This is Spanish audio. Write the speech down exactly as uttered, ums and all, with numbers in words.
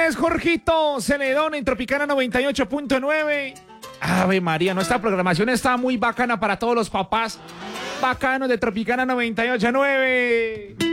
es Jorgito Celedón en Tropicana noventa y ocho punto nueve. Ave María, nuestra programación está muy bacana para todos los papás bacanos de Tropicana noventa y ocho punto nueve.